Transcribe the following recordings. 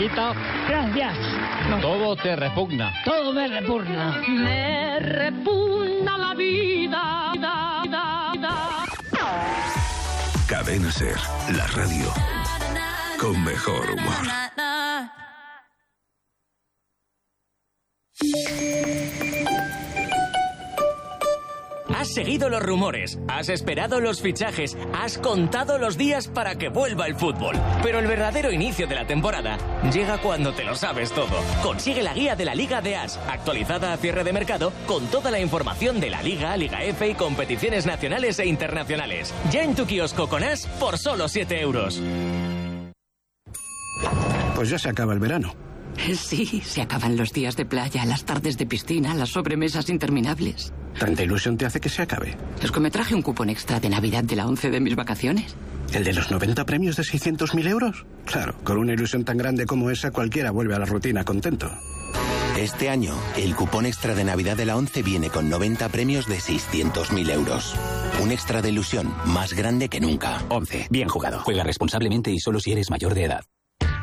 Quito. Gracias. No. Todo te repugna. Todo me repugna. Me repugna la vida. Cadena Ser, la radio con mejor humor. Has seguido los rumores, has esperado los fichajes, has contado los días para que vuelva el fútbol. Pero el verdadero inicio de la temporada llega cuando te lo sabes todo. Consigue la guía de la Liga de As, actualizada a cierre de mercado, con toda la información de la Liga, Liga F y competiciones nacionales e internacionales. Ya en tu kiosco con As por solo 7 euros. Pues ya se acaba el verano. Sí, se acaban los días de playa, las tardes de piscina, las sobremesas interminables. ¿Tanta ilusión te hace que se acabe? Es que me traje un cupón extra de Navidad de la 11 de mis vacaciones. ¿El de los 90 premios de 600.000 euros? Claro, con una ilusión tan grande como esa, cualquiera vuelve a la rutina contento. Este año, el cupón extra de Navidad de la 11 viene con 90 premios de 600.000 euros. Un extra de ilusión más grande que nunca. 11. Bien jugado. Juega responsablemente y solo si eres mayor de edad.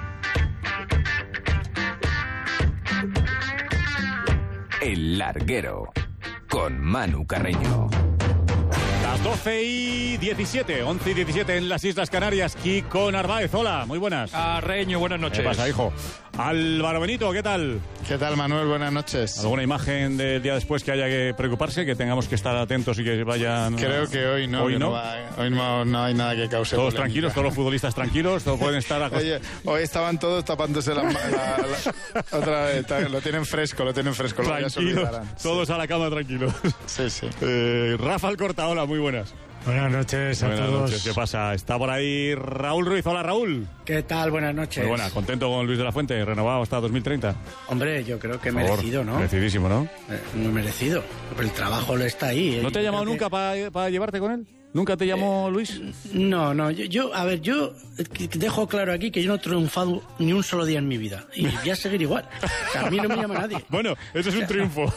El Larguero, con Manu Carreño. Las 12:17, 11:17 en las Islas Canarias. Kiko Narváez, hola, muy buenas. Carreño, buenas noches. ¿Qué pasa, hijo? Álvaro Benito, ¿qué tal? ¿Qué tal, Manuel? Buenas noches. ¿Alguna imagen del día después que haya que preocuparse, que tengamos que estar atentos y que vayan...? Creo que hoy no. ¿Hoy no? Hoy no hay nada que cause ¿Todos polémica. tranquilos? ¿Todos los futbolistas tranquilos? ¿Todos pueden estar...? Oye, hoy estaban todos tapándose otra vez, lo tienen fresco. Tranquilos, todos a la cama tranquilos. Sí, sí. Rafa Alcorta, hola, muy buenas. Buenas noches a todos. Buenas noches, ¿qué pasa? Está por ahí Raúl Ruiz. Hola, Raúl. ¿Qué tal? Buenas noches. Muy buena, contento con Luis de la Fuente, renovado hasta 2030. Hombre, yo creo que merecido, ¿no? Merecidísimo, ¿no? Muy merecido. El trabajo le está ahí. ¿No te ha llamado nunca para llevarte con él? ¿Nunca te llamó Luis? No, yo dejo claro aquí que yo no he triunfado ni un solo día en mi vida. Y voy a seguir igual. O sea, a mí no me llama nadie. Bueno, eso es un triunfo.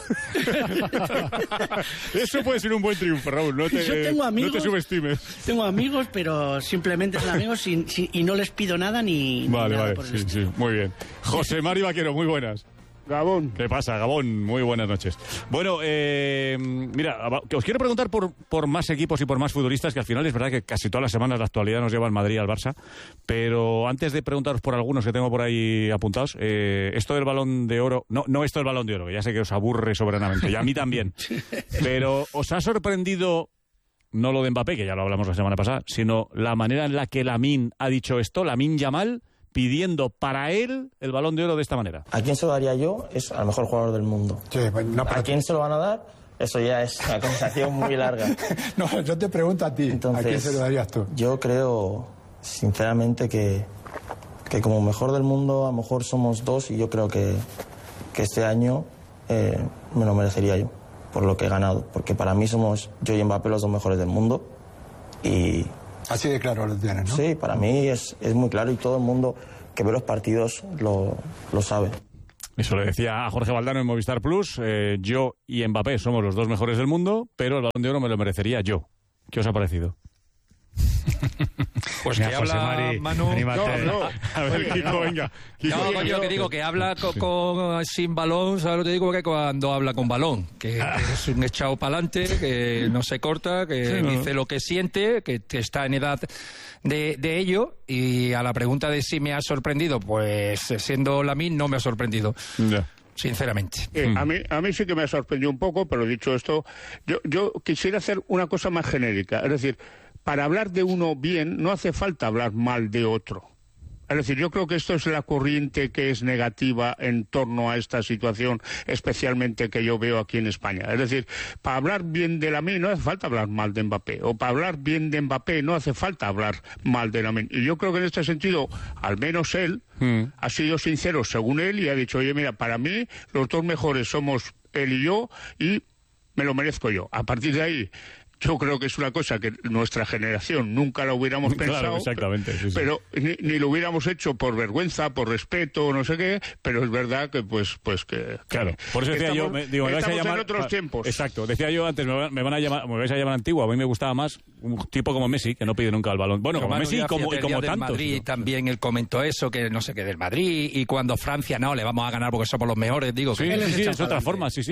Eso puede ser un buen triunfo, Raúl. Yo tengo amigos, no te subestimes. Tengo amigos, pero simplemente son amigos y no les pido nada ni nada por el estilo. Sí, muy bien. José Mari Vaquero, muy buenas. Gabón. ¿Qué pasa, Gabón? Muy buenas noches. Bueno, mira, que os quiero preguntar por más equipos y por más futbolistas, que al final es verdad que casi todas las semanas la actualidad nos lleva al Madrid y al Barça, pero antes de preguntaros por algunos que tengo por ahí apuntados, esto del Balón de Oro, no esto del Balón de Oro, que ya sé que os aburre soberanamente, y a mí también, pero ¿os ha sorprendido, no lo de Mbappé, que ya lo hablamos la semana pasada, sino la manera en la que Lamine ha dicho esto, Lamine Yamal, pidiendo para él el Balón de Oro de esta manera? ¿A quién se lo daría yo? Es al mejor jugador del mundo. Sí, pues no, ¿A quién se lo van a dar? Eso ya es una conversación muy larga. No, yo te pregunto a ti. Entonces, ¿a quién se lo darías tú? Yo creo, sinceramente, que como mejor del mundo, a lo mejor somos dos, y yo creo que este año me lo merecería yo, por lo que he ganado. Porque para mí somos yo y Mbappé los dos mejores del mundo. Y... Así de claro lo tienes, ¿no? Sí, para mí es muy claro, y todo el mundo que ve los partidos lo sabe. Eso le decía a Jorge Valdano en Movistar Plus. Yo y Mbappé somos los dos mejores del mundo, pero el Balón de Oro me lo merecería yo. ¿Qué os ha parecido? Pues mira, que habla Manu. No. A ver, Kiko, venga. No, yo que digo que habla sin balón, ¿sabes lo que digo? Que cuando habla con balón, que es un echado para adelante, que no se corta, que dice lo que siente, que está en edad de ello. Y a la pregunta de si me ha sorprendido, pues siendo Lamine no me ha sorprendido. Ya. Sinceramente. A mí sí que me ha sorprendido un poco, pero dicho esto, yo quisiera hacer una cosa más genérica. Es decir, para hablar de uno bien no hace falta hablar mal de otro. Es decir, yo creo que esto es la corriente que es negativa en torno a esta situación, especialmente que yo veo aquí en España. Es decir, para hablar bien de Lamine no hace falta hablar mal de Mbappé, o para hablar bien de Mbappé no hace falta hablar mal de Lamine. Y yo creo que en este sentido, al menos él ha sido sincero según él y ha dicho, oye, mira, para mí los dos mejores somos él y yo, y me lo merezco yo. A partir de ahí, yo creo que es una cosa que nuestra generación nunca la hubiéramos pensado. Claro, exactamente. Sí, pero ni lo hubiéramos hecho por vergüenza, por respeto, no sé qué, pero es verdad que pues que... Claro, por eso decía estamos, me vais a llamar... en otros tiempos. Exacto, decía yo antes, me vais a llamar antiguo, a mí me gustaba más un tipo como Messi, que no pide nunca el balón. Bueno, como Messi y como tantos. Madrid también él comentó eso, que no sé qué del Madrid, y cuando Francia no, le vamos a ganar porque somos los mejores, digo. Sí, es otra forma, sí.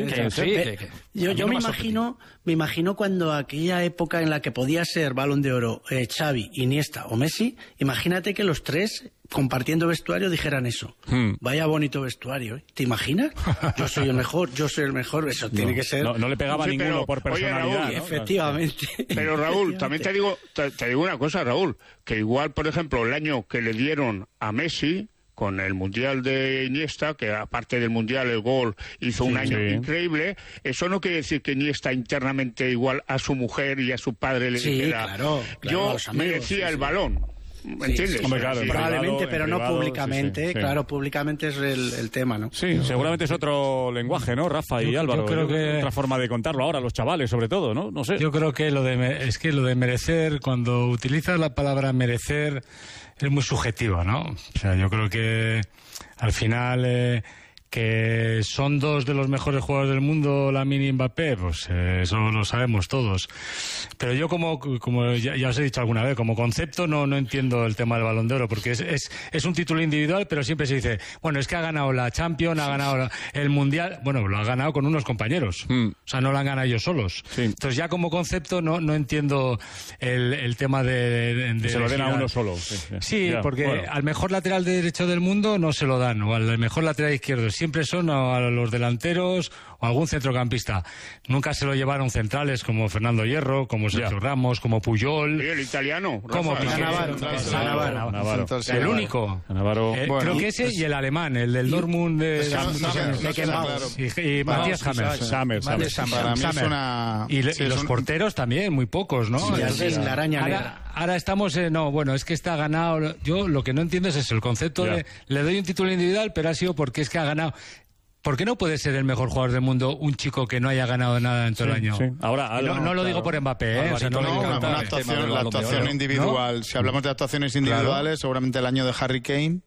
Yo me imagino cuando aquella época en la que podía ser Balón de Oro Xavi, Iniesta o Messi, imagínate que los tres compartiendo vestuario dijeran eso. Vaya bonito vestuario, ¿eh? ¿Te imaginas? Yo soy el mejor, eso tiene que ser... No le pegaba ninguno por personalidad. Oye, Raúl, ¿no? Efectivamente. Pero Raúl, también te digo una cosa, Raúl, que igual, por ejemplo, el año que le dieron a Messi con el Mundial de Iniesta, que aparte del Mundial el gol hizo un año increíble, eso no quiere decir que Iniesta internamente igual a su mujer y a su padre le dijera, claro, yo merecía el balón. ¿Me entiendes? Hombre, claro, probablemente, pero no privado, públicamente. sí. Claro, públicamente es el tema, ¿no? Sí, seguramente es otro lenguaje, ¿no, Rafa y Álvaro? Yo creo que otra forma de contarlo ahora, los chavales, sobre todo, ¿no? No sé. Yo creo que lo de merecer, cuando utilizas la palabra merecer, es muy subjetiva, ¿no? O sea, yo creo que al final... que son dos de los mejores jugadores del mundo, Lamine y Mbappé, pues eso lo sabemos todos. Pero yo como ya os he dicho alguna vez, como concepto no entiendo el tema del Balón de Oro, porque es un título individual, pero siempre se dice, bueno, es que ha ganado la Champions, ha ganado el Mundial, bueno, lo ha ganado con unos compañeros, o sea, no lo han ganado ellos solos. Entonces ya como concepto no entiendo el tema de se lo den a uno solo. Sí, porque al mejor lateral derecho del mundo no se lo dan, o al mejor lateral izquierdo. Siempre son a los delanteros o algún centrocampista. Nunca se lo llevaron centrales como Fernando Hierro, como Sergio Ramos, como Puyol. Y el italiano. Como Cannavaro. El único. Creo que ese y el alemán, el del Dortmund y Matías Hammers. Y los porteros también, muy pocos, ¿no? La araña negra. Ahora estamos es que está ganado. Yo lo que no entiendo es eso, el concepto de le doy un título individual, pero ha sido porque es que ha ganado. ¿Por qué no puede ser el mejor jugador del mundo un chico que no haya ganado nada en todo el año? Sí. Ahora, no lo digo por Mbappé, la actuación individual. ¿No? Si hablamos de actuaciones individuales, seguramente el año de Harry Kane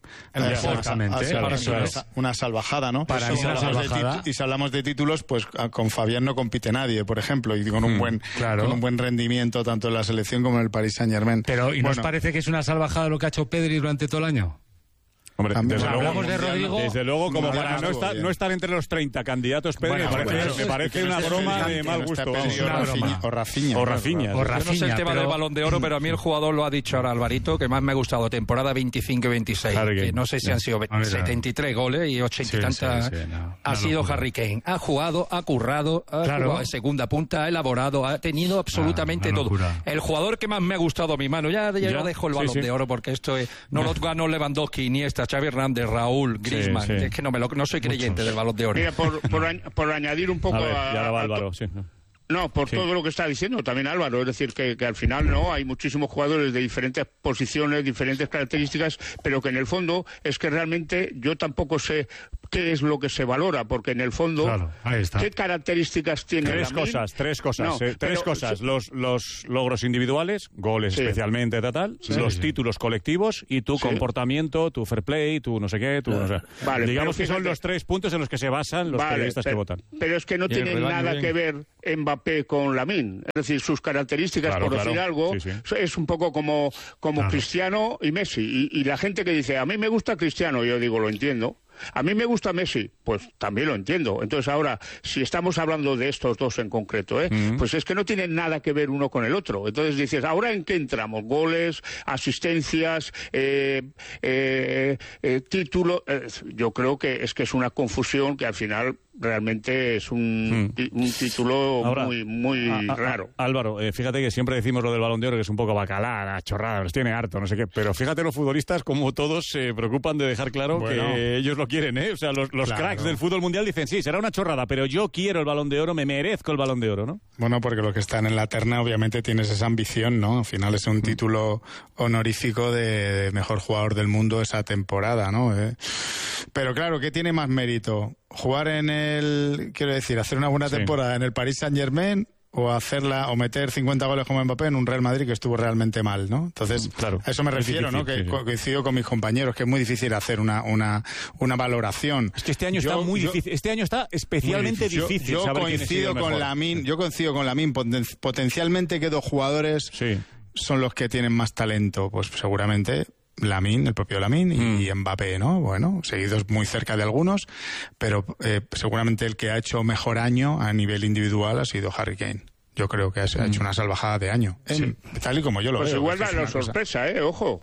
una salvajada, ¿no? Para mí una salvajada. Y si hablamos de títulos, pues con Fabián no compite nadie, por ejemplo, y con un buen rendimiento tanto en la selección como en el Paris Saint-Germain. Pero ¿y nos parece que es una salvajada lo que ha hecho Pedri durante todo el año? Hombre, hablamos de Rodrigo. Desde luego, como para no estar entre los 30 candidatos, Pedro, me parece una broma de mal gusto. O Rafinha. Yo no sé el tema del Balón de Oro, pero a mí el jugador lo ha dicho ahora Alvarito, que más me ha gustado, temporada 25 y 26. Que no sé si han sido 73 goles y 80 y tantas. Ha sido Harry Kane. Ha jugado, ha currado, ha jugado en segunda punta, ha elaborado, ha tenido absolutamente todo. El jugador que más me ha gustado a mi mano, ya no dejo el Balón de Oro porque esto no lo ganó Lewandowski, Iniesta, Xavi Hernández, Raúl, Griezmann, es que no soy creyente del Balón de Oro. Mira, por añadir un poco todo lo que está diciendo también Álvaro, es decir, que al final hay muchísimos jugadores de diferentes posiciones, diferentes características, pero que en el fondo es que realmente yo tampoco sé qué es lo que se valora, porque en el fondo, ¿qué características tiene? Tres cosas. Los logros individuales, goles especialmente, los títulos colectivos y tu comportamiento, tu fair play, tu no sé qué, digamos que son los 3 puntos en los que se basan los periodistas que votan. Pero es que no tienen nada que ver Mbappé con Lamine, es decir, sus características, por decir algo, es un poco como Cristiano y Messi, y la gente que dice, a mí me gusta Cristiano, yo digo, lo entiendo. A mí me gusta Messi, pues también lo entiendo. Entonces ahora, si estamos hablando de estos dos en concreto, pues es que no tienen nada que ver uno con el otro. Entonces dices, ¿ahora en qué entramos? Goles, asistencias, título. Yo creo que es una confusión que al final realmente es un título ahora, muy raro. Álvaro, fíjate que siempre decimos lo del Balón de Oro, que es un poco bacalá, la chorrada, nos tiene harto, no sé qué, pero fíjate los futbolistas como todos se preocupan de dejar claro que ellos lo quieren, ¿eh? O sea, los cracks del fútbol mundial dicen, sí, será una chorrada, pero yo quiero el Balón de Oro, me merezco el Balón de Oro, ¿no? Bueno, porque los que están en la terna obviamente tienes esa ambición, ¿no? Al final es un título honorífico de mejor jugador del mundo esa temporada, ¿no? Pero claro, ¿qué tiene más mérito? Jugar hacer una buena temporada en el Paris Saint-Germain o meter 50 goles como Mbappé en un Real Madrid que estuvo realmente mal, ¿no? Entonces, claro, a eso me refiero, ¿no? Que coincido con mis compañeros, que es muy difícil hacer una valoración. Es que este año está muy difícil. Este año está especialmente difícil. Yo coincido con Lamine. Potencialmente que 2 jugadores son los que tienen más talento, pues seguramente Lamine, el propio Lamine y Mbappé, ¿no? Bueno, seguidos muy cerca de algunos, pero seguramente el que ha hecho mejor año a nivel individual ha sido Harry Kane. Yo creo que ha hecho una salvajada de año, tal y como yo lo veo. Pues igual la sorpresa, ojo.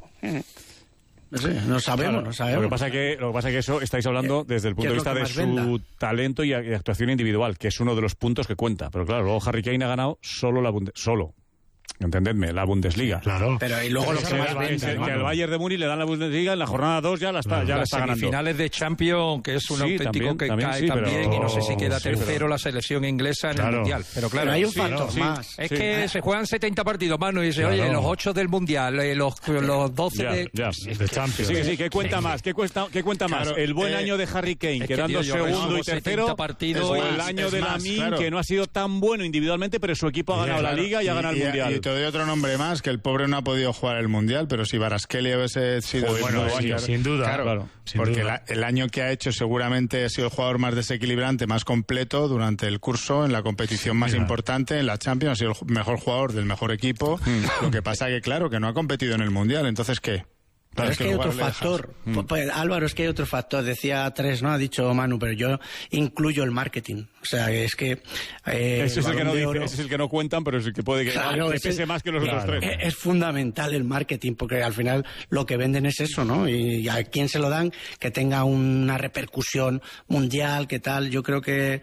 No sabemos. Lo que pasa es que eso estáis hablando desde el punto de vista de su talento y actuación individual, que es uno de los puntos que cuenta. Pero claro, luego Harry Kane ha ganado solo entendedme, la Bundesliga. Claro. Pero y luego lo que más vende, ¿no? Que al Bayern de Múnich le dan la Bundesliga, en la jornada 2 ya la está ganando. Semifinales de Champions, que es un auténtico que cae también, y no sé si queda tercero la selección inglesa en el Mundial. Pero claro, hay un factor más. Es que se juegan 70 partidos, Manu, y dice, oye, los 8 del Mundial, los 12 de Champions. Sí, ¿qué cuenta más? ¿Qué cuenta más? ¿El buen año de Harry Kane, quedando segundo y tercero, o el año de Lamine, que no ha sido tan bueno individualmente, pero su equipo ha ganado la Liga y ha ganado el Mundial? Te doy otro nombre más, que el pobre no ha podido jugar el Mundial, pero si Kvaratskhelia hubiese sido sin duda, claro, porque el año que ha hecho seguramente ha sido el jugador más desequilibrante, más completo durante el curso, en la competición más importante, en la Champions, ha sido el mejor jugador del mejor equipo. Lo que pasa que no ha competido en el Mundial, entonces ¿qué? Pero es que hay otro factor. Pues, Álvaro, es que hay otro factor. Decía 3, ¿no? Ha dicho Manu, pero yo incluyo el marketing. O sea, es que... ese es el que no dice, ese es el que no cuentan, pero es el que puede que pese más que los otros 3. Es fundamental el marketing, porque al final lo que venden es eso, ¿no? Y a quién se lo dan, que tenga una repercusión mundial, que tal. Yo creo que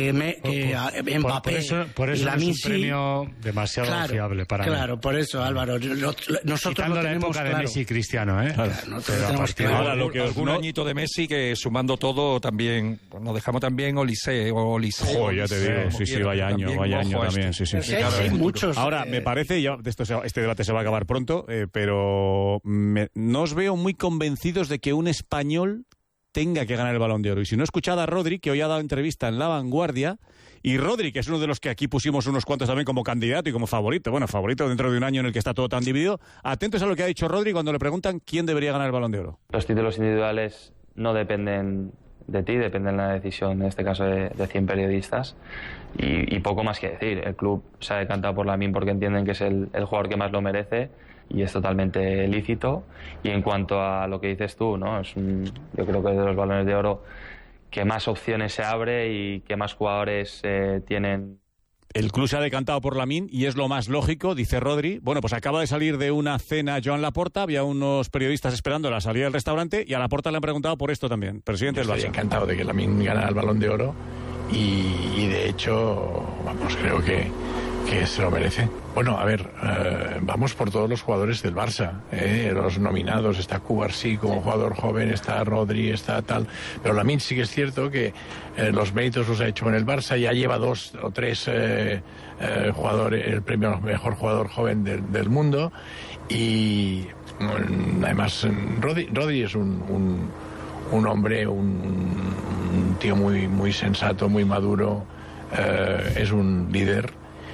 Mbappé por eso y Lamine es un premio demasiado fiable para mí. Claro, por eso, Álvaro. Nosotros quitando lo la tenemos época claro. de Messi y Cristiano, Ahora, algún añito de Messi, que sumando todo también nos dejamos también Olise. Ya te digo, sí, vaya año también, sí. Hay muchos. Ahora, me parece, este debate se va a acabar pronto, pero no os veo muy convencidos de que un español tenga que ganar el Balón de Oro. Y si no, escuchad a Rodri, que hoy ha dado entrevista en La Vanguardia, y Rodri, que es uno de los que aquí pusimos unos cuantos también como candidato y como favorito, favorito dentro de un año en el que está todo tan dividido. Atentos a lo que ha dicho Rodri cuando le preguntan quién debería ganar el Balón de Oro. Los títulos individuales no dependen de ti, dependen de la decisión, en este caso, de 100 periodistas, y poco más que decir. El club se ha decantado por Lamine porque entienden que es el jugador que más lo merece, y es totalmente lícito. Y en cuanto a lo que dices tú, ¿no? Yo creo que es de los Balones de Oro que más opciones se abre y que más jugadores tienen. El club se ha decantado por Lamine y es lo más lógico, dice Rodri. Bueno, pues acaba de salir de una cena Joan Laporta, había unos periodistas esperando a la salida del restaurante y a Laporta le han preguntado por esto también. Presidente del Barça. Estoy encantado de que Lamine ganara el Balón de Oro y de hecho, creo que se lo merece. Bueno, a ver, vamos por todos los jugadores del Barça, los nominados. Está Cubarsí como jugador joven, está Rodri, está tal. Pero Lamine sí que es cierto que los méritos los ha hecho en el Barça. Ya lleva 2 o 3 jugadores, el premio al mejor jugador joven del mundo. Y además, Rodri es un hombre, un tío muy sensato, muy maduro. Es un líder.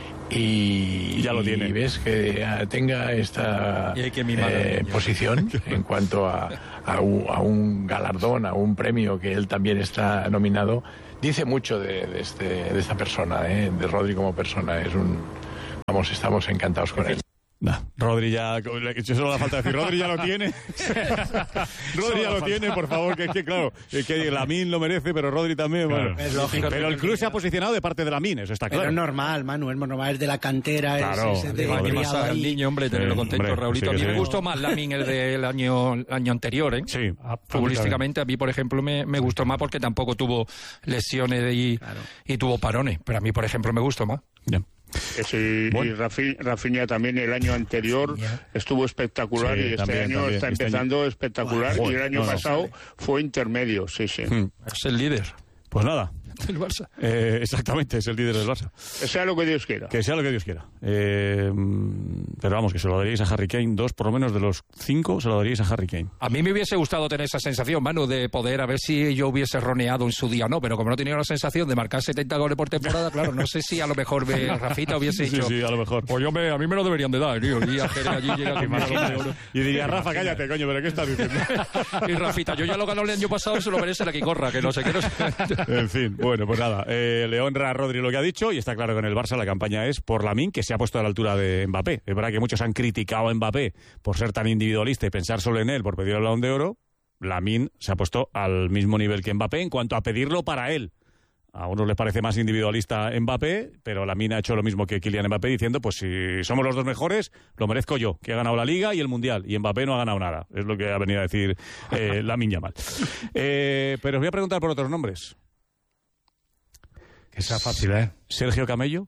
Y ya lo tiene. Y ves que tenga esta posición en cuanto a un galardón, a un premio que él también está nominado, dice mucho de esta persona, de Rodri como persona. Estamos encantados con él. Rodri ya, solo la falta decir, Rodri ya lo tiene. Rodri ya lo tiene, por favor, que claro, que Lamine lo merece, pero Rodri también, bueno. Es lógico. Pero el club se ha posicionado de parte de Lamine, eso está claro. Pero es normal, Manu, es normal, es de la cantera, claro, es de al niño, hombre, tenerlo contento, Raulito. A mí me gustó más Lamine el del año anterior, ¿eh? Sí. Futbolísticamente, a mí, por ejemplo, me gustó más porque tampoco tuvo lesiones y tuvo parones, pero a mí, por ejemplo, me gustó más. Bien. Y Rafinha también el año anterior estuvo espectacular, y este año está empezando espectacular, y el año pasado fue intermedio, sí. Es el líder. Pues nada, del Barça. Exactamente, es el líder del Barça. Que sea lo que Dios quiera. Que sea lo que Dios quiera. Pero vamos, que se lo daríais a Harry Kane. 2 por lo menos de los 5 se lo daríais a Harry Kane. A mí me hubiese gustado tener esa sensación, Manu, de poder a ver si yo hubiese roneado en su día o no, pero como no tenía la sensación de marcar 70 goles por temporada, claro, no sé si a lo mejor Rafita hubiese dicho... Sí, a lo mejor. Pues a mí me lo deberían de dar, tío. Y a Jerez allí llega con más de oro. Y diría, Rafa, cállate, coño, pero ¿qué estás diciendo? Y Rafita, yo ya lo gané el año pasado, se lo merece la que corra, que no sé qué. No sé. En fin, bueno, pues nada. Le honra a Rodri lo que ha dicho y está claro que en el Barça la campaña es por Lamine, que se ha puesto a la altura de Mbappé. Es verdad que muchos han criticado a Mbappé por ser tan individualista y pensar solo en él por pedir el Balón de Oro. Lamine se ha puesto al mismo nivel que Mbappé en cuanto a pedirlo para él. A unos les parece más individualista Mbappé, pero Lamine ha hecho lo mismo que Kylian Mbappé diciendo, pues si somos los dos mejores, lo merezco yo, que he ganado la Liga y el Mundial, y Mbappé no ha ganado nada. Es lo que ha venido a decir Lamine Yamal. Pero os voy a preguntar por otros nombres. Que sea fácil, ¿eh? Sergio Camello.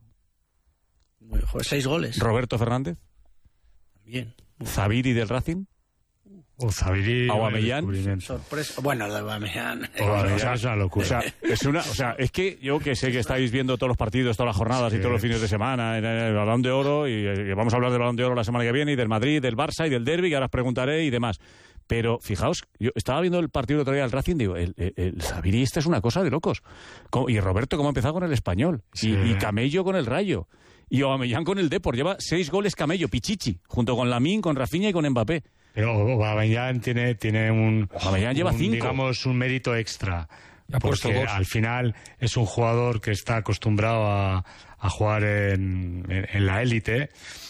6 goles. Roberto Fernández. Bien. Zabiri del Racing. Zabiri. Aubameyang. Sorpresa. Bueno, lo de Aubameyang. Es una locura. Es que yo que sé que estáis viendo todos los partidos, todas las jornadas y todos los fines de semana en el Balón de Oro, y vamos a hablar del Balón de Oro la semana que viene, y del Madrid, del Barça y del Derbi, que ahora os preguntaré y demás. Pero fijaos, yo estaba viendo el partido el otro día del Racing, digo, el Zabiri esta es una cosa de locos. Y Roberto, ¿cómo ha empezado con el Español? Sí. Y Camello con el Rayo. Y Aubameyang con el Depor. Lleva 6 goles Camello, Pichichi, junto con Lamine, con Rafinha y con Mbappé. Pero Aubameyang tiene un... Aubameyang lleva 5. Digamos, un mérito extra. Porque al final es un jugador que está acostumbrado a jugar en la élite.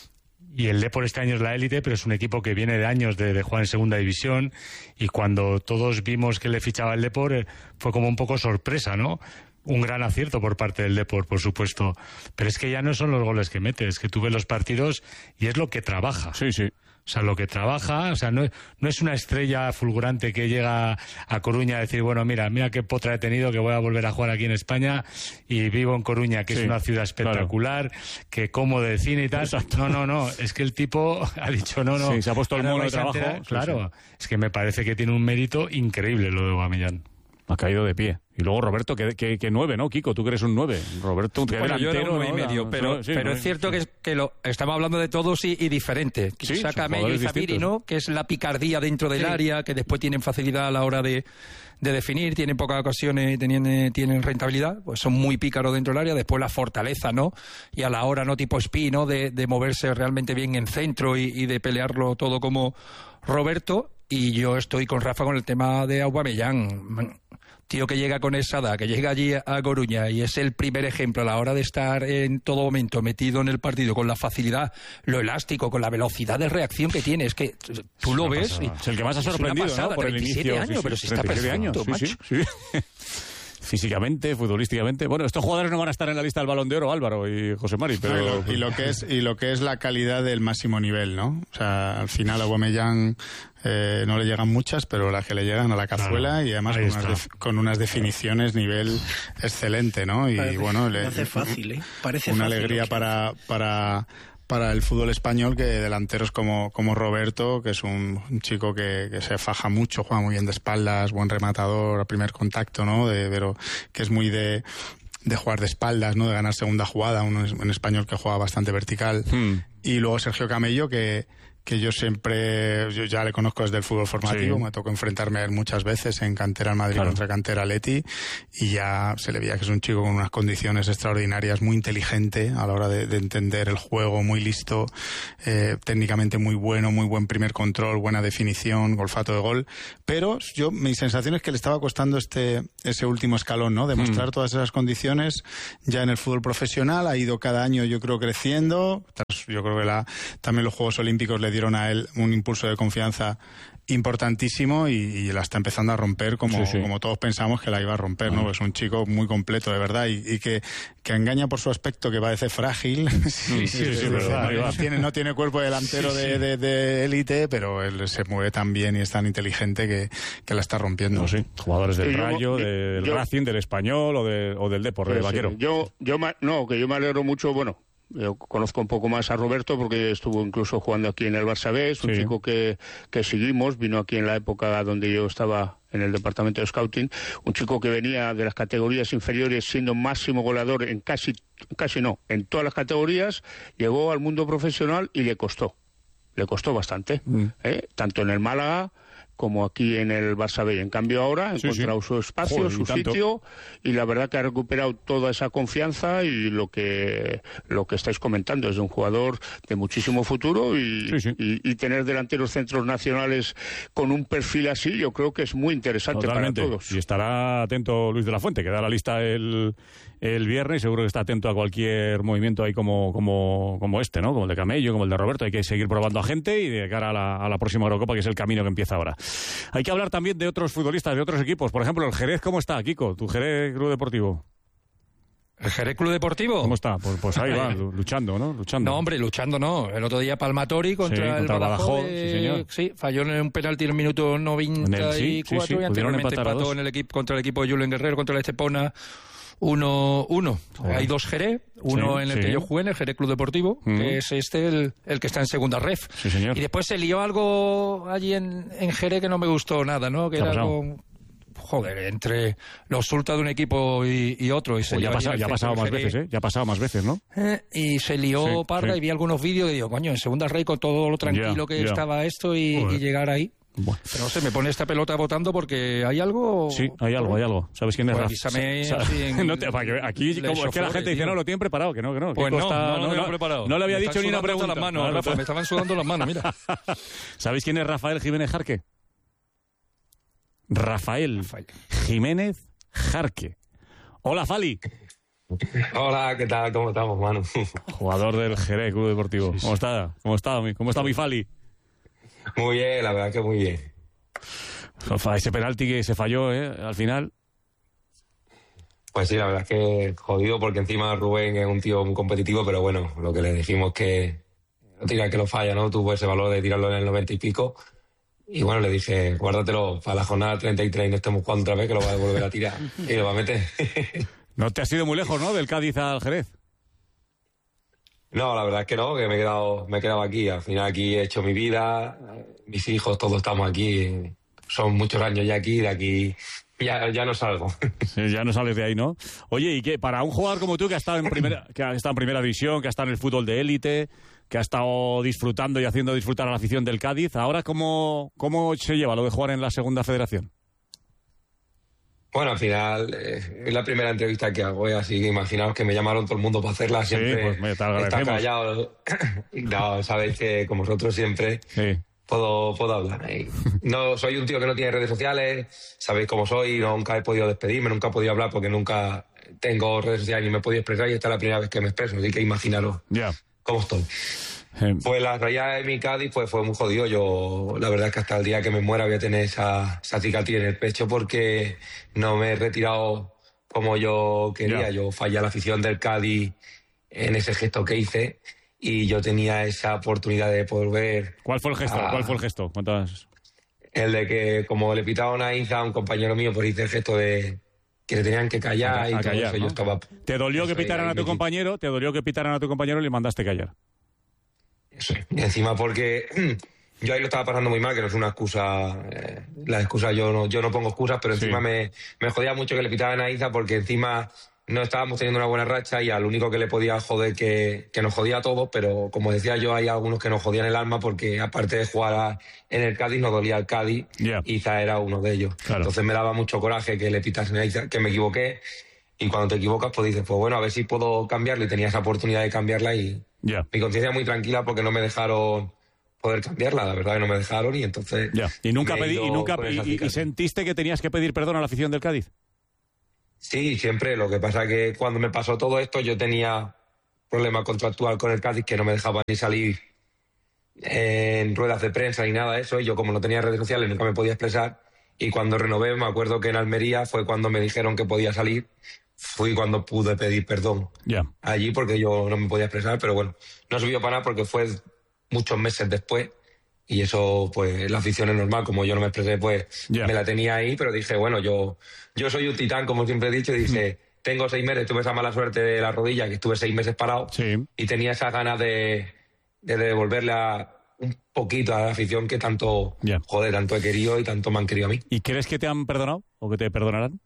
Y el Depor este año es la élite, pero es un equipo que viene de años de jugar en segunda división. Y cuando todos vimos que le fichaba el Depor, fue como un poco sorpresa, ¿no? Un gran acierto por parte del Depor, por supuesto. Pero es que ya no son los goles que mete, es que tú ves los partidos y es lo que trabaja. Sí, sí. O sea, lo que trabaja, o sea, no es una estrella fulgurante que llega a Coruña a decir, bueno, mira qué potra he tenido, que voy a volver a jugar aquí en España y vivo en Coruña, que es una ciudad espectacular, que como de cine y tal. Exacto. No, es que el tipo ha dicho no. Sí, se ha puesto el mono de trabajo. Claro, sí. Es que me parece que tiene un mérito increíble lo de Aubameyang. Ha caído de pie. Y luego Roberto, que 9, ¿no, Kiko? Tú que eres un 9. Roberto, que bueno, yo era un 9,5, pero es cierto que estamos hablando de todos y diferente. Quizá Camello y Zabiri, ¿no? Que es la picardía dentro del área, que después tienen facilidad a la hora de definir, tienen pocas ocasiones, tienen rentabilidad, pues son muy pícaros dentro del área. Después la fortaleza, ¿no? Y a la hora, ¿no? Tipo Espí, ¿no? De moverse realmente bien en centro y de pelearlo todo como Roberto. Y yo estoy con Rafa con el tema de Aubameyang. Tío que llega con esa edad, que llega allí a Coruña y es el primer ejemplo a la hora de estar en todo momento metido en el partido, con la facilidad, lo elástico, con la velocidad de reacción que tiene. Es que tú lo ves y es el que más ha sorprendido, pasada, ¿no? Por el inicio. Años, pero si está perfecto, macho. Sí. Físicamente, futbolísticamente. Bueno, estos jugadores no van a estar en la lista del Balón de Oro, Álvaro y José Mari, pero... Y lo que es la calidad del máximo nivel, ¿no? O sea, al final a Aubameyang no le llegan muchas, pero las que le llegan a la cazuela, y además con unas definiciones nivel excelente, ¿no? Y bueno, parece fácil, Parece una fácil alegría para el fútbol español, que delanteros como Roberto, que es un chico que se faja mucho, juega muy bien de espaldas, buen rematador a primer contacto, ¿no? Pero que es muy de jugar de espaldas, ¿no? De ganar segunda jugada, uno en español que juega bastante vertical. Y luego Sergio Camello, que yo ya le conozco desde el fútbol formativo, me tocó enfrentarme a él muchas veces en cantera en Madrid contra cantera Leti, y ya se le veía que es un chico con unas condiciones extraordinarias, muy inteligente a la hora de entender el juego, muy listo, técnicamente muy bueno, muy buen primer control, buena definición, olfato de gol, pero mi sensación es que le estaba costando ese último escalón, ¿no? Demostrar todas esas condiciones ya en el fútbol profesional. Ha ido cada año, yo creo, creciendo. Yo creo que también los Juegos Olímpicos le dieron a él un impulso de confianza importantísimo, y la está empezando a romper como todos pensamos que la iba a romper, ¿no? Es un chico muy completo, de verdad, y que engaña por su aspecto, que parece frágil. No tiene cuerpo delantero de élite, pero él se mueve tan bien y es tan inteligente que la está rompiendo. Jugadores del Rayo, del Racing, del Español o del Depor, del Vaquero. Que yo me alegro mucho, bueno, Yo conozco un poco más a Roberto porque estuvo incluso jugando aquí en el Barça B, es un chico que seguimos, vino aquí en la época donde yo estaba en el departamento de scouting, un chico que venía de las categorías inferiores siendo máximo goleador en en todas las categorías, llegó al mundo profesional y le costó bastante, tanto en el Málaga como aquí en el Barça B. En cambio ahora ha encontrado su espacio, su sitio, y la verdad que ha recuperado toda esa confianza y lo que estáis comentando, es de un jugador de muchísimo futuro y tener delanteros centros nacionales con un perfil así, yo creo que es muy interesante. Totalmente. Para todos. Y estará atento Luis de la Fuente, que da la lista el viernes, seguro que está atento a cualquier movimiento ahí como este, ¿no? Como el de Camello, como el de Roberto. Hay que seguir probando a gente y de cara a la próxima Eurocopa, que es el camino que empieza ahora. Hay que hablar también de otros futbolistas, de otros equipos. Por ejemplo, el Jerez, ¿cómo está, Kiko? Tu Jerez Club Deportivo. ¿El Jerez Club Deportivo? ¿Cómo está? Pues ahí va, luchando, ¿no? No, hombre, luchando no. El otro día Palmatori contra el Badajoz. Sí, señor. Sí, falló en un penalti en el minuto 94 y anteriormente empató contra el equipo de Julen Guerrero, contra el Estepona 1-1. Hay dos Jerez, uno en el que yo jugué, en el Jerez Club Deportivo, que es el que está en segunda ref. Sí, señor. Y después se lió algo allí en Jerez que no me gustó nada, ¿no? Que era algo... entre los resultados de un equipo y otro. Y se ya ha pasado más veces, ¿eh? Ya ha pasado más veces, ¿no? Y se lió parda y vi algunos vídeos y digo, coño, en segunda rey con todo lo tranquilo que estaba esto y llegar ahí. Bueno. Pero no sé, me pone esta pelota votando porque hay algo... Sí, hay algo. ¿Sabes quién es Rafa? Aquí, como es que la gente dice, no, lo tienen preparado, que no. Pues no lo tengo preparado. No le había dicho ni una pregunta. Las manos, Rafa, me estaban sudando las manos, mira. ¿Sabéis quién es Rafael Jiménez Jarque? Rafael Jiménez Jarque. Hola, Fali. Hola, ¿qué tal? ¿Cómo estamos, Manu? Jugador del Jerez Club Deportivo. Sí. ¿Cómo está mi Fali? Muy bien, la verdad que muy bien. Ese penalti que se falló, al final. Pues sí, la verdad es que jodido, porque encima Rubén es un tío muy competitivo, pero bueno, lo que le dijimos que no tira que lo falla, ¿no? Tuvo ese valor de tirarlo en el 90 y pico. Y bueno, le dije, guárdatelo para la jornada 33 y no estemos jugando otra vez, que lo va a volver a tirar y lo va a meter. No te has ido muy lejos, ¿no? Del Cádiz al Jerez. No, la verdad es que no, que me he quedado aquí. Al final aquí he hecho mi vida, mis hijos, todos estamos aquí. Son muchos años ya aquí, de aquí ya no salgo. Sí, ya no sales de ahí, ¿no? Oye, ¿y qué? Para un jugador como tú que ha estado en primera división, que ha estado en el fútbol de élite, que ha estado disfrutando y haciendo disfrutar a la afición del Cádiz, ¿ahora cómo se lleva lo de jugar en la segunda federación? Bueno, al final es la primera entrevista que hago, así que imaginaos que me llamaron todo el mundo para hacerla. Siempre está callado. No, sabéis que con vosotros siempre puedo hablar. No soy un tío que no tiene redes sociales, sabéis cómo soy, nunca he podido despedirme, nunca he podido hablar porque nunca tengo redes sociales ni me he podido expresar y esta es la primera vez que me expreso, así que imaginaros cómo estoy. Pues la realidad de mi Cádiz fue muy jodido. Yo la verdad es que hasta el día que me muera voy a tener esa cicatriz en el pecho porque no me he retirado como yo quería. Yo fallé a la afición del Cádiz en ese gesto que hice y yo tenía esa oportunidad de poder ver... ¿Cuál fue el gesto? ¿Cuántas? El de que como le pitaron a Inza a un compañero mío, pues hice el gesto de que le tenían que callar y todo callar, eso. ¿No? Yo estaba... ¿Te dolió que pitaran a tu compañero? ¿Te dolió que pitaran a tu compañero y le mandaste callar? Eso. Y encima porque yo ahí lo estaba pasando muy mal, que no es una excusa. La excusa yo no pongo excusas, pero encima me jodía mucho que le pitaran a Iza porque encima no estábamos teniendo una buena racha y al único que le podía joder que nos jodía a todos, pero como decía yo, hay algunos que nos jodían el alma porque aparte de jugar en el Cádiz, nos dolía el Cádiz. Iza era uno de ellos. Claro. Entonces me daba mucho coraje que le pitasen a Iza, que me equivoqué. Y cuando te equivocas, pues dices, pues bueno, a ver si puedo cambiarla. Y tenía esa oportunidad de cambiarla y mi conciencia muy tranquila porque no me dejaron poder cambiarla. La verdad que no me dejaron y entonces... ¿Y sentiste que tenías que pedir perdón a la afición del Cádiz? Sí, siempre. Lo que pasa es que cuando me pasó todo esto yo tenía problema contractual con el Cádiz que no me dejaba ni salir en ruedas de prensa ni nada de eso. Y yo como no tenía redes sociales nunca me podía expresar. Y cuando renové, me acuerdo que en Almería fue cuando me dijeron que podía salir. Fui cuando pude pedir perdón allí porque yo no me podía expresar, pero bueno, no sirvió para nada porque fue muchos meses después y eso, pues la afición es normal, como yo no me expresé, pues me la tenía ahí, pero dije, bueno, yo soy un titán, como siempre he dicho, y dije, tengo 6 meses, tuve esa mala suerte de la rodilla, que estuve 6 meses parado, y tenía esas ganas de devolverle un poquito a la afición que tanto, tanto he querido y tanto me han querido a mí. ¿Y crees que te han perdonado o que te perdonarán?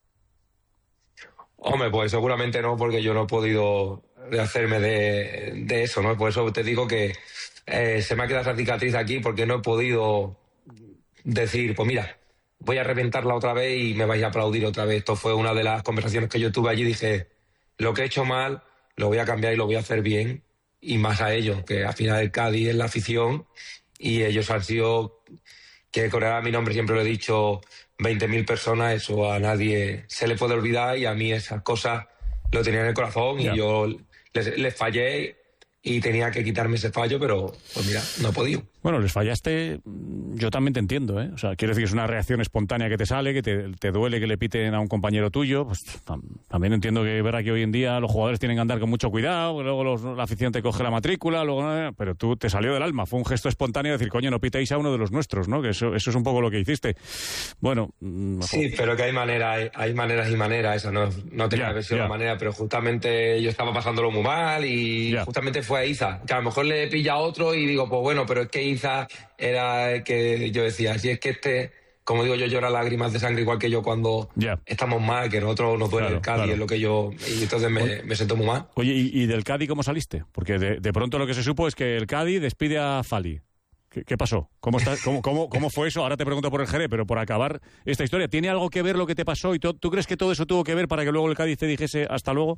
Hombre, pues seguramente no, porque yo no he podido hacerme de eso, ¿no? Por eso te digo que se me ha quedado esa cicatriz aquí, porque no he podido decir, pues mira, voy a reventarla otra vez y me vais a aplaudir otra vez. Esto fue una de las conversaciones que yo tuve allí. Dije, lo que he hecho mal lo voy a cambiar y lo voy a hacer bien, y más a ellos, que al final el Cádiz es la afición y ellos han sido, que corear mi nombre siempre lo he dicho, 20.000 personas, eso a nadie se le puede olvidar, y a mí esas cosas lo tenía en el corazón y yo les fallé y tenía que quitarme ese fallo, pero pues mira, no he podido. Bueno, les fallaste, yo también te entiendo, ¿eh? O sea, quiero decir que es una reacción espontánea que te sale, que te duele que le piten a un compañero tuyo. Pues también entiendo que verá que hoy en día los jugadores tienen que andar con mucho cuidado, luego la afición te coge la matrícula, pero tú te salió del alma, fue un gesto espontáneo de decir, coño, no pitéis a uno de los nuestros, ¿no? Que eso es un poco lo que hiciste. Bueno... Sí, pero que hay maneras y maneras, esa no tenía que haber sido la manera, pero justamente yo estaba pasándolo muy mal y justamente fue a Iza, que a lo mejor le pilla a otro y digo, pues bueno, pero es que Iza era el que yo decía, si es que como digo yo, llora lágrimas de sangre igual que yo cuando estamos mal, que nosotros nos duele el Cádiz, es lo que yo... Y entonces me siento muy mal. Oye, ¿y del Cádiz cómo saliste? Porque de pronto lo que se supo es que el Cádiz despide a Fali. ¿Qué pasó? ¿Cómo fue eso? Ahora te pregunto por el Jerez, pero por acabar esta historia, ¿tiene algo que ver lo que te pasó? ¿Y tú crees que todo eso tuvo que ver para que luego el Cádiz te dijese hasta luego?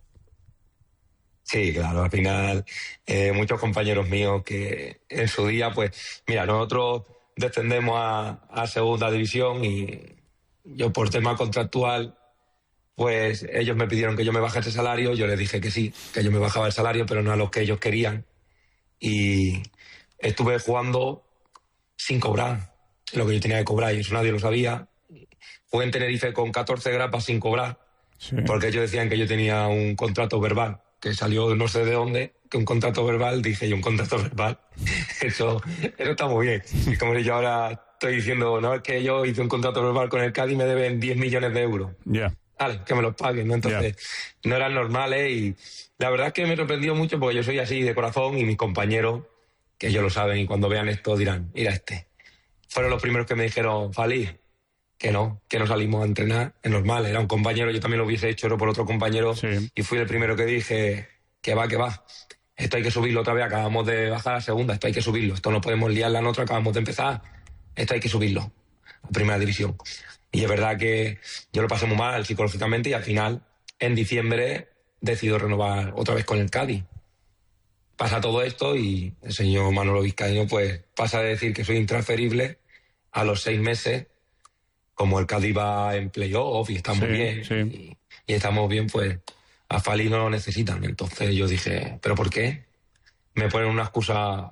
Sí, claro, al final muchos compañeros míos que en su día, pues, mira, nosotros descendemos a segunda división y yo por tema contractual, pues ellos me pidieron que yo me bajase el salario, yo les dije que sí, que yo me bajaba el salario, pero no a lo que ellos querían, y estuve jugando sin cobrar lo que yo tenía que cobrar, y eso nadie lo sabía. Jugué en Tenerife con 14 grapas sin cobrar, porque ellos decían que yo tenía un contrato verbal, que salió no sé de dónde, que un contrato verbal, dije yo, un contrato verbal, eso está muy bien. Y como yo ahora estoy diciendo, no, es que yo hice un contrato verbal con el Cádiz y me deben 10 millones de euros. Vale, que me los paguen, ¿no? Entonces, no eran normales, y la verdad es que me sorprendió mucho porque yo soy así de corazón, y mis compañeros, que ellos lo saben, y cuando vean esto dirán, mira fueron los primeros que me dijeron, Fali, que no salimos a entrenar, es normal, era un compañero, yo también lo hubiese hecho, era por otro compañero, y fui el primero que dije, que va, esto hay que subirlo otra vez, acabamos de bajar a segunda, esto hay que subirlo, esto no podemos liarla en otra, acabamos de empezar, esto hay que subirlo a primera división. Y es verdad que yo lo pasé muy mal psicológicamente, y al final, en diciembre, decido renovar otra vez con el Cádiz. Pasa todo esto y el señor Manolo Vizcaíno pues pasa de decir que soy intransferible a los 6 meses, como el Cádiz va en playoff y está muy bien, y estamos bien, pues a Fali no lo necesitan. Entonces yo dije, ¿pero por qué? Me ponen una excusa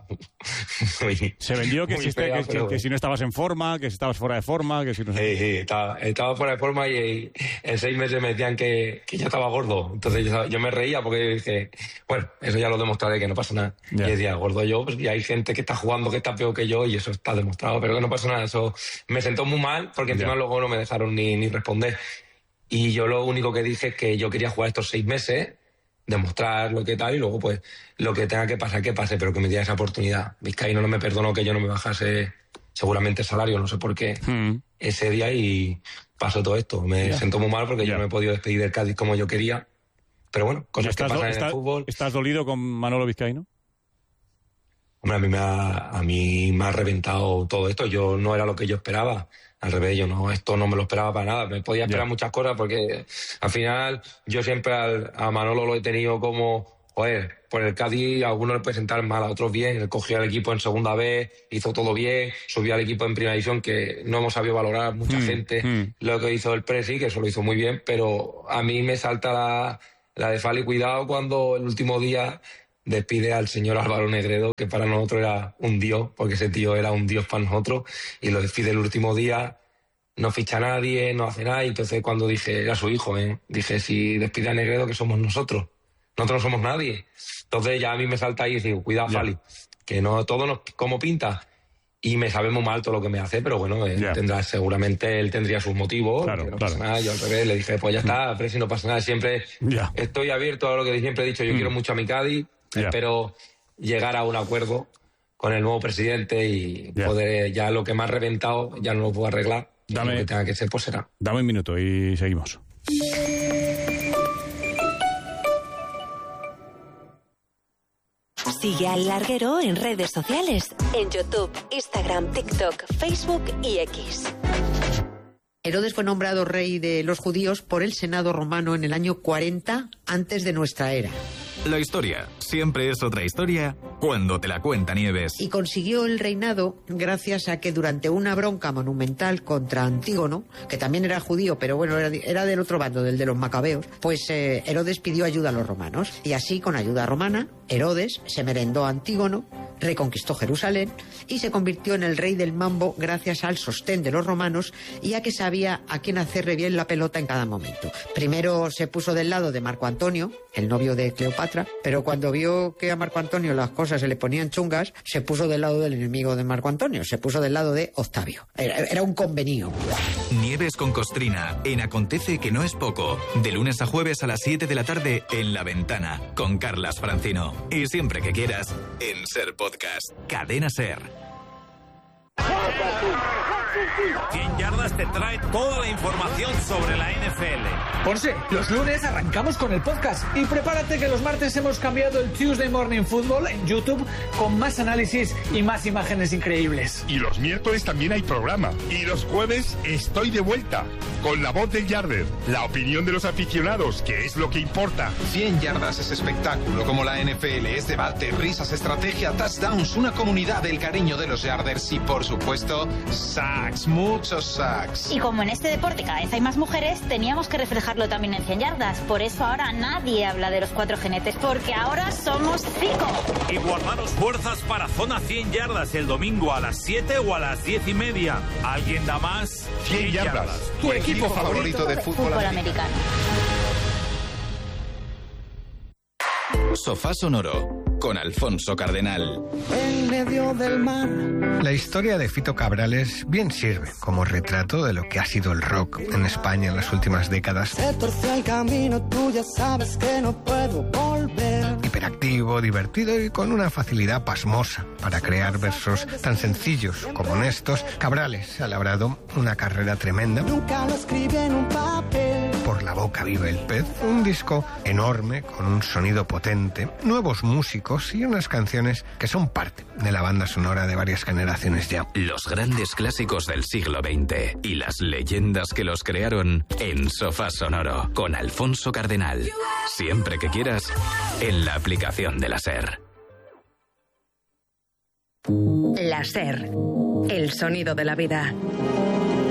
se vendió que si no estabas en forma, que si estabas fuera de forma, que si no... Sí, estaba fuera de forma, y en 6 meses me decían que ya estaba gordo. Entonces yo me reía porque dije, bueno, eso ya lo demostraré, que no pasa nada. Y decía, gordo yo, pues, y hay gente que está jugando que está peor que yo, y eso está demostrado, pero que no pasa nada. Eso me sentó muy mal, porque encima luego no me dejaron ni responder. Y yo lo único que dije es que yo quería jugar estos 6 meses, demostrar lo que tal, y luego pues lo que tenga que pasar, que pase, pero que me diera esa oportunidad. Vizcaíno no me perdonó que yo no me bajase seguramente el salario, no sé por qué, ese día, y pasó todo esto. Me siento muy mal porque yo no me he podido despedir del Cádiz como yo quería, pero bueno, cosas que pasan en el fútbol. ¿Estás dolido con Manolo Vizcaíno? Hombre, a mí me ha reventado todo esto. Yo no era lo que yo esperaba. Al revés, esto no me lo esperaba para nada. Me podía esperar muchas cosas, porque al final yo siempre a Manolo lo he tenido como, joder, por el Cádiz a algunos le puede sentar mal, a otros bien. Él cogió al equipo en segunda vez, hizo todo bien, subió al equipo en primera división, que no hemos sabido valorar mucha gente lo que hizo el Presi, que eso lo hizo muy bien, pero a mí me salta la de Fali, cuidado cuando el último día despide al señor Álvaro Negredo, que para nosotros era un dios, porque ese tío era un dios para nosotros, y lo despide el último día, no ficha a nadie, no hace nada. Y entonces cuando dije, era su hijo, dije, si despide a Negredo, que somos nosotros no somos nadie. Entonces ya a mí me salta ahí y digo, cuidado, Fali, que no todo como pinta. y me sabe muy mal todo lo que me hace, pero bueno, seguramente él tendría sus motivos. Claro, no pasa nada. Yo al revés le dije, pues ya está, Presi, no pasa nada. Siempre estoy abierto a lo que siempre he dicho. Yo quiero mucho a mi Cádiz. Espero llegar a un acuerdo con el nuevo presidente y poder, ya lo que me ha reventado ya no lo puedo arreglar. Lo que tenga que ser, pues será. Dame un minuto y seguimos. Sigue al Larguero en redes sociales, en YouTube, Instagram, TikTok, Facebook y X. Herodes fue nombrado rey de los judíos por el Senado romano en el año 40 antes de nuestra era. La historia siempre es otra historia cuando te la cuenta Nieves. Y consiguió el reinado gracias a que durante una bronca monumental contra Antígono, que también era judío, pero bueno, era del otro bando, del de los macabeos, pues Herodes pidió ayuda a los romanos. Y así, con ayuda romana, Herodes se merendó a Antígono, reconquistó Jerusalén y se convirtió en el rey del mambo gracias al sostén de los romanos y a que sabía a quién hacerle bien la pelota en cada momento. Primero se puso del lado de Marco Antonio, el novio de Cleopatra, pero cuando vio que a Marco Antonio las cosas se le ponían chungas, se puso del lado del enemigo de Marco Antonio, se puso del lado de Octavio. Era un convenio. Nieves con Costrina, en Acontece que no es poco. De lunes a jueves a las 7 de la tarde en La Ventana, con Carlas Francino. Y siempre que quieras, en Ser Podcast. Cadena Ser. 100 Yardas te trae toda la información sobre la NFL. Ponce, los lunes arrancamos con el podcast y prepárate que los martes hemos cambiado el Tuesday Morning Football en YouTube con más análisis y más imágenes increíbles. Y los miércoles también hay programa. Y los jueves estoy de vuelta con La Voz del Yarder, la opinión de los aficionados, que es lo que importa. 100 Yardas es espectáculo como la NFL, es debate, risas, estrategia, touchdowns, una comunidad del cariño de los Yarders y por supuesto sacks, muchos sacks. Y como en este deporte cada vez hay más mujeres, teníamos que reflejarlo también en 100 Yardas. Por eso ahora nadie habla de los 4 jinetes, porque ahora somos 5. Y guardaros fuerzas para Zona 100 Yardas el domingo a las 7 o a las 10:30. ¿Alguien da más? 100 Yardas, tu equipo favorito de fútbol americano. Sofá Sonoro, con Alfonso Cardenal. En medio del mar. La historia de Fito Cabrales bien sirve como retrato de lo que ha sido el rock en España en las últimas décadas. Se torció el camino, tú ya sabes que no puedo volver. Hiperactivo, divertido y con una facilidad pasmosa para crear versos tan sencillos como honestos, Cabrales ha labrado una carrera tremenda. Nunca lo escribí en un papel. Por la boca vive el pez, un disco enorme con un sonido potente, nuevos músicos y unas canciones que son parte de la banda sonora de varias generaciones ya. Los grandes clásicos del siglo XX y las leyendas que los crearon en Sofá Sonoro, con Alfonso Cardenal. Siempre que quieras, en la aplicación de la SER. La SER, el sonido de la vida.